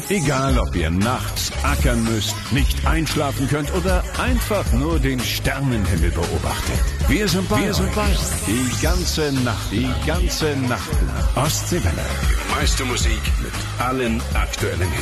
Egal, ob ihr nachts ackern müsst, nicht einschlafen könnt oder einfach nur den Sternenhimmel beobachtet. Wir sind bei euch. Die ganze Nacht lang. Ostseewelle. Die meiste Musik mit allen aktuellen Hits.